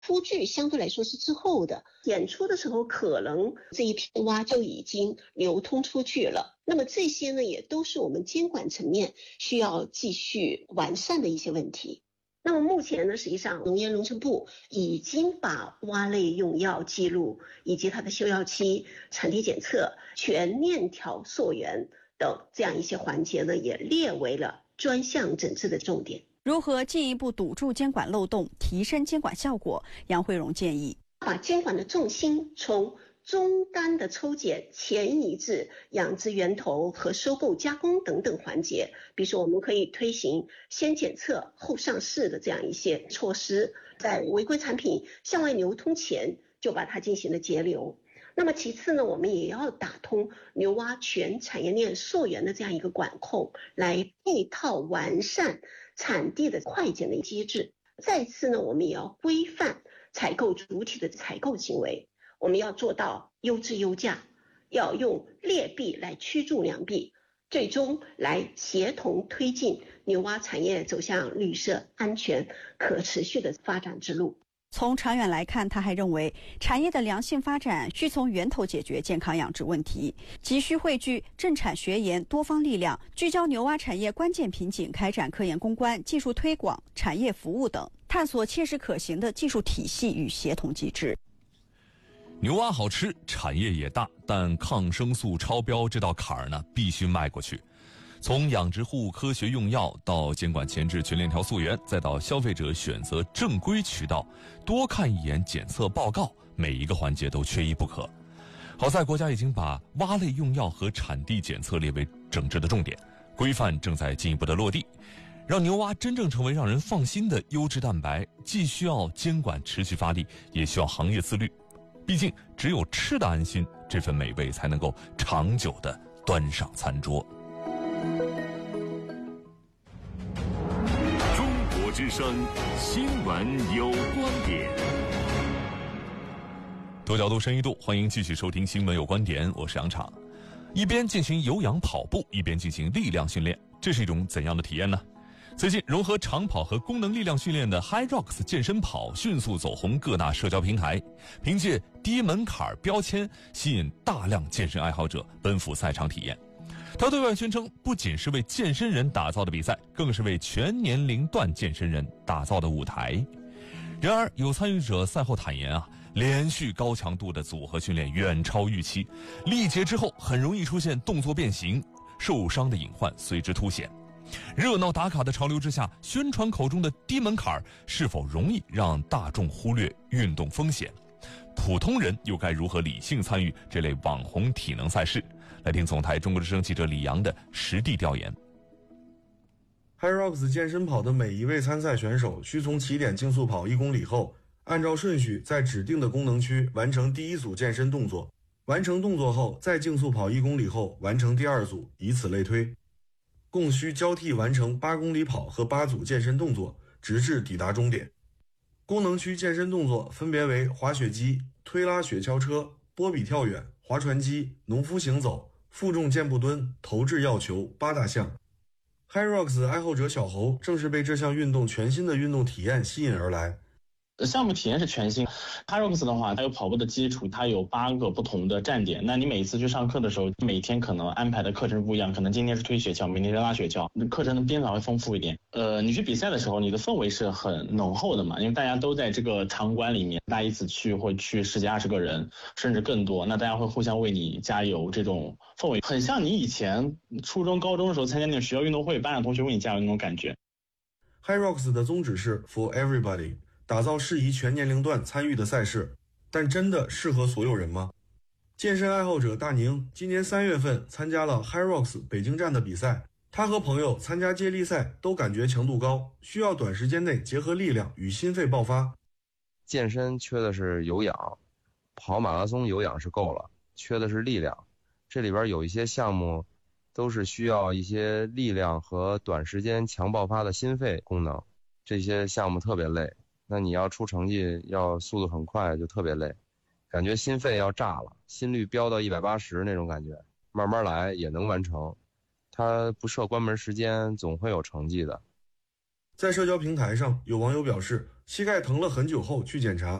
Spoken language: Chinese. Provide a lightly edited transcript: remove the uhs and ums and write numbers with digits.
出具相对来说是滞后的，演出的时候可能这一批蛙就已经流通出去了。那么这些呢，也都是我们监管层面需要继续完善的一些问题。那么目前呢，实际上农业农村部已经把蛙类用药记录以及它的休药期、产地检测、全链条溯源等这样一些环节呢，也列为了专项整治的重点。 如何进一步堵住监管漏洞，提升监管效果？杨慧荣建议， 把监管的重心从终端的抽检前移至养殖源头和收购加工等等环节。比如说我们可以推行先检测后上市的这样一些措施，在违规产品向外流通前就把它进行了截流。那么其次呢，我们也要打通牛蛙全产业链溯源的这样一个管控，来配套完善产地的快检的机制。再次呢，我们也要规范采购主体的采购行为，我们要做到优质优价，要用劣币来驱逐良币，最终来协同推进牛蛙产业走向绿色、安全、可持续的发展之路。 从长远来看，他还认为产业的良性发展需从源头解决健康养殖问题，急需汇聚政产学研多方力量，聚焦牛蛙产业关键瓶颈，开展科研攻关、技术推广、产业服务等，探索切实可行的技术体系与协同机制。 牛蛙好吃，产业也大，但抗生素超标这道坎儿呢，必须迈过去。从养殖户科学用药到监管前置全链条溯源，再到消费者选择正规渠道，多看一眼检测报告，每一个环节都缺一不可。好在国家已经把蛙类用药和产地检测列为整治的重点，规范正在进一步的落地，让牛蛙真正成为让人放心的优质蛋白，既需要监管持续发力，也需要行业自律。毕竟只有吃得安心，这份美味才能够长久地端上餐桌。 中国之声新闻有观点， 多角度深一度，欢迎继续收听新闻有观点，我是杨昶。一边进行有氧跑步，一边进行力量训练，这是一种怎样的体验呢？最近融合长跑和功能力量训练的 HYROX 健身跑迅速走红各大社交平台，凭借低门槛标签吸引大量健身爱好者奔赴赛场体验。他对外宣称，不仅是为健身人打造的比赛，更是为全年龄段健身人打造的舞台。然而有参与者赛后坦言连续高强度的组合训练远超预期，力竭之后很容易出现动作变形，受伤的隐患随之凸显。热闹打卡的潮流之下，宣传口中的低门槛是否容易让大众忽略运动风险？普通人又该如何理性参与这类网红体能赛事？来听总台中国之声记者李阳的实地调研。 HYROX 健身跑的每一位参赛选手需从起点竞速跑1公里后，按照顺序在指定的功能区完成第一组健身动作，完成动作后再竞速跑1公里后完成第二组，以此类推。共需交替完成8公里跑和8组健身动作，直至抵达终点。功能区健身动作分别为滑雪机、推拉雪橇车、波比跳远、划船机、农夫行走、负重健步蹲、投掷药球8大项。HYROX 爱好者小侯正是被这项运动全新的运动体验吸引而来。 项目体验是全新。HYROX 的话，它有跑步的基础，它有8个不同的站点。那你每一次去上课的时候，每天可能安排的课程不一样，可能今天是推雪橇，明天是拉雪橇，课程的编法会丰富一点。你去比赛的时候，你的氛围是很浓厚的嘛，因为大家都在这个场馆里面，大家一起去会去10几20个人，甚至更多。那大家会互相为你加油，这种氛围很像你以前初中、高中的时候参加那种学校运动会，班上同学为你加油那种感觉。 HYROX 的宗旨是 For Everybody，打造适宜全年龄段参与的赛事，但真的适合所有人吗？健身爱好者大宁今年3月份参加了 HYROX 北京站的比赛，他和朋友参加接力赛都感觉强度高，需要短时间内结合力量与心肺爆发。 健身缺的是有氧，跑马拉松有氧是够了，缺的是力量。这里边有一些项目都是需要一些力量和短时间强爆发的心肺功能，这些项目特别累。那你要出成绩要速度很快，就特别累，感觉心肺要炸了，心率飙到180那种感觉，慢慢来也能完成，它不设关门时间，总会有成绩的。 在社交平台上，有网友表示，膝盖疼了很久后去检查，